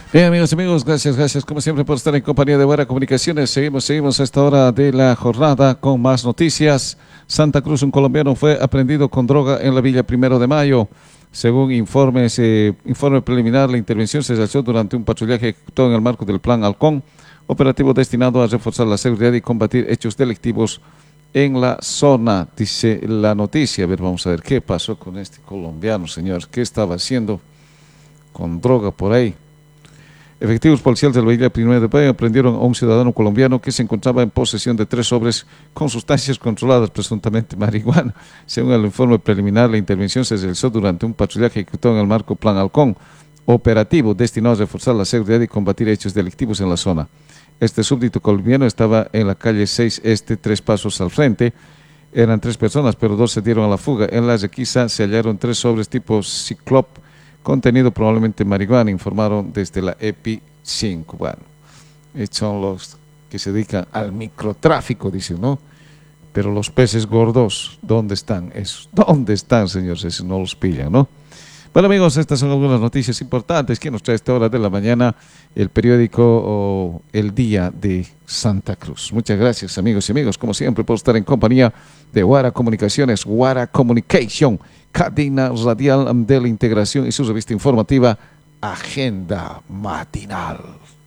Bien, amigos y amigos, gracias como siempre por estar en compañía de Guara Comunicaciones. Seguimos a esta hora de la jornada con más noticias. Santa Cruz, un colombiano fue aprehendido con droga en la Villa Primero de Mayo. Según informe preliminar, la intervención se realizó durante un patrullaje ejecutado en el marco del Plan Halcón, operativo destinado a reforzar la seguridad y combatir hechos delictivos en la zona, dice la noticia. A ver, vamos a ver qué pasó con este colombiano, señor. ¿Qué estaba haciendo con droga por ahí? Efectivos policiales de la Villa Primero de Mayo aprendieron a un ciudadano colombiano que se encontraba en posesión de 3 sobres con sustancias controladas, presuntamente marihuana. Según el informe preliminar, la intervención se realizó durante un patrullaje ejecutado en el marco Plan Halcón, operativo destinado a reforzar la seguridad y combatir hechos delictivos en la zona. Este súbdito colombiano estaba en la calle 6 Este, 3 pasos al frente. Eran 3 personas, pero 2 se dieron a la fuga. En la requisa se hallaron 3 sobres tipo Ciclop, contenido probablemente marihuana, informaron desde la EPI 5. Bueno, estos son los que se dedican al microtráfico, dicen, ¿no? Pero los peces gordos, ¿dónde están esos? ¿Dónde están, señores? Esos no los pillan, ¿no? Bueno, amigos, estas son algunas noticias importantes que nos trae a esta hora de la mañana el periódico El Día de Santa Cruz. Muchas gracias, amigos y amigos, como siempre, por estar en compañía de Guara Comunicaciones, Guara Communication, cadena radial de la integración, y su revista informativa Agenda Matinal.